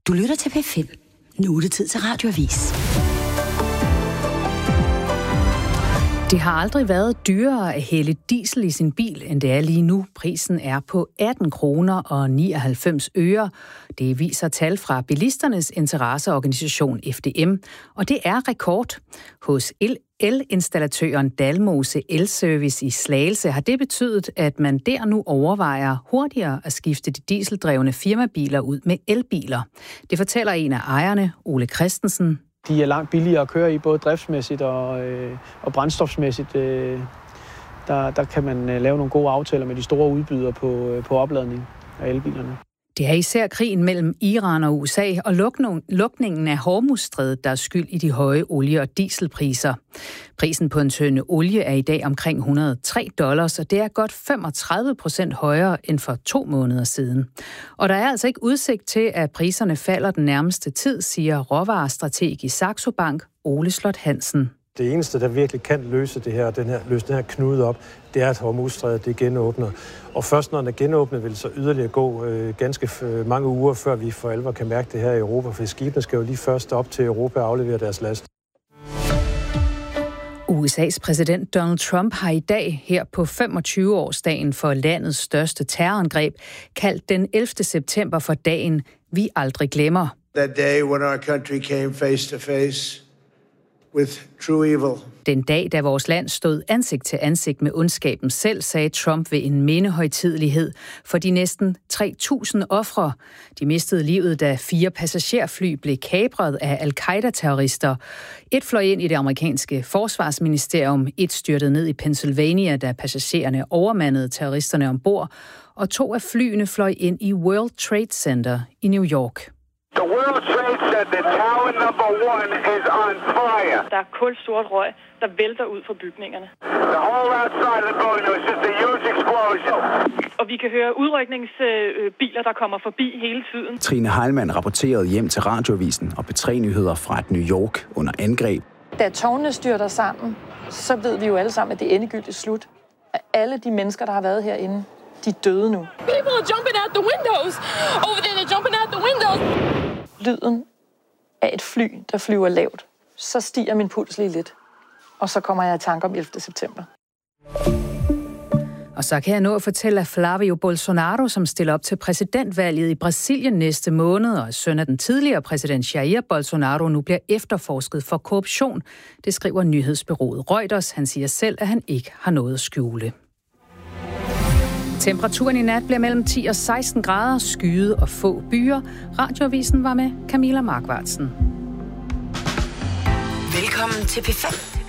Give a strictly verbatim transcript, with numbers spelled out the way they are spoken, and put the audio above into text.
Du lytter til P fem. Nu er det tid til Radioavis. Det har aldrig været dyrere at hælde diesel i sin bil, end det er lige nu. Prisen er på atten kroner og nioghalvfems øre. Det viser tal fra bilisternes interesseorganisation F D M, og det er rekord. Hos el- elinstallatøren Dalmose Elservice i Slagelse har det betydet, at man der nu overvejer hurtigere at skifte de dieseldrevne firmabiler ud med elbiler. Det fortæller en af ejerne, Ole Christensen. De er langt billigere at køre i, både driftsmæssigt og, øh, og brændstofsmæssigt. Øh, der, der kan man øh, lave nogle gode aftaler med de store udbydere på, øh, på opladning af elbilerne. Det er især krigen mellem Iran og U S A og lukningen af Hormuzstrædet, der er skyld i de høje olie- og dieselpriser. Prisen på en tønde olie er i dag omkring et hundrede og tre dollars, og det er godt femogtredive procent højere end for to måneder siden. Og der er altså ikke udsigt til, at priserne falder den nærmeste tid, siger råvarestrateg i Saxo Bank, Ole Slot Hansen. Det eneste, der virkelig kan løse det her, den her, løse den her knude op, det er, at Hormuzstrædet det genåbner. Og først når den er genåbnet, vil det så yderligere gå øh, ganske f- mange uger, før vi for alvor kan mærke det her i Europa, for skibene skal jo lige først op til Europa og aflevere deres last. U S A's præsident Donald Trump har i dag her på femogtyve-årsdagen for landets største terrorangreb kaldt den ellevte september for dagen, vi aldrig glemmer. That day when our country came face to face with true evil. Den dag, da vores land stod ansigt til ansigt med ondskaben selv, sagde Trump ved en mindehøjtidelighed for de næsten tre tusind ofre. De mistede livet, da fire passagerfly blev kapret af al-Qaida-terrorister. Et fløj ind i det amerikanske forsvarsministerium, et styrtede ned i Pennsylvania, da passagererne overmandede terroristerne ombord, og to af flyene fløj ind i World Trade Center i New York. The World Trade Center, tower number one, is on fire. Der er kulsort røg, der vælter ud fra bygningerne. The whole outside of the building was just a huge explosion. Og vi kan høre udrykningsbiler, der kommer forbi hele tiden. Trine Heilmann rapporterede hjem til Radioavisen og P tre Nyheder fra et New York under angreb. Da tårnene styrter sammen, så ved vi jo alle sammen, at det er endegyldigt slut. At alle de mennesker, der har været herinde, de er døde nu. People are jumping out the windows. Over there, they're jumping out the windows. Lyden af et fly, der flyver lavt. Så stiger min puls lige lidt. Og så kommer jeg i tanke om ellevte september. Og så kan jeg nå at fortælle, at Flavio Bolsonaro, som stiller op til præsidentvalget i Brasilien næste måned, og søn af den tidligere præsident Jair Bolsonaro, nu bliver efterforsket for korruption. Det skriver nyhedsbureauet Reuters. Han siger selv, at han ikke har noget at skjule. Temperaturen i nat bliver mellem ti og seksten grader, skyet og få byer. Radioavisen var med Camilla Markvartsen. Velkommen til P fem.